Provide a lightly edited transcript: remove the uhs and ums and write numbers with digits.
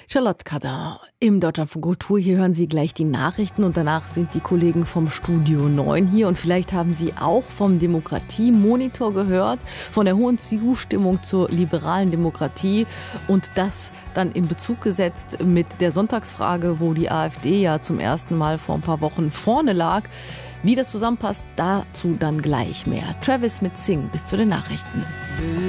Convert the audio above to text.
Charlotte Cardin im Deutschlandfunk Kultur. Hier hören Sie gleich die Nachrichten und danach sind die Kollegen vom Studio 9 hier. Und vielleicht haben Sie auch vom Demokratie-Monitor gehört, von der hohen Zustimmung zur liberalen Demokratie und das dann in Bezug gesetzt mit der Sonntagsfrage, wo die AfD ja zum ersten Mal vor ein paar Wochen vorne lag. Wie das zusammenpasst, dazu dann gleich mehr. Travis mit Sing bis zu den Nachrichten.